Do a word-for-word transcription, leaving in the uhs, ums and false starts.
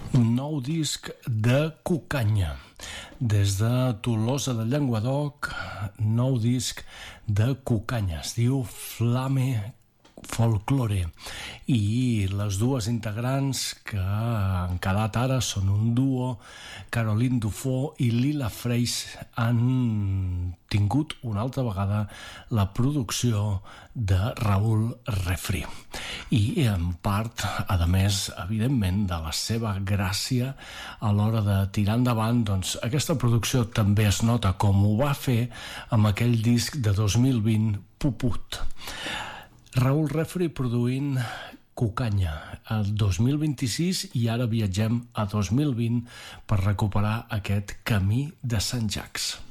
Nou disc de Cucanya. Des de Tolosa de Llenguadoc, nou disc de Cucanya. Es diu Flame Folklore. I les dues integrants que han quedat ara són un duo. Caroline Dufaux i Lila Freys han tingut una altra vegada la producció de Raül Refri. I en part, a més, evidentment, de la seva gràcia a l'hora de tirar endavant, doncs aquesta producció també es nota, com ho va fer amb aquell disc de dos mil vint, Puput. Raül Refri produint Cucanya el dos mil vint-i-sis i ara viatgem a dos mil vint per recuperar aquest Camí de Sant Jacs.